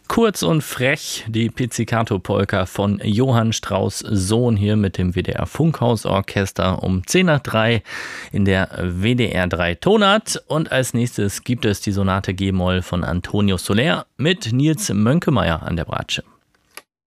Kurz und frech, die Pizzicato-Polka von Johann Strauss Sohn hier mit dem WDR Funkhausorchester um 2:10 in der WDR 3 Tonart. Und als nächstes gibt es die Sonate G-Moll von Antonio Soler mit Nils Mönkemeyer an der Bratsche.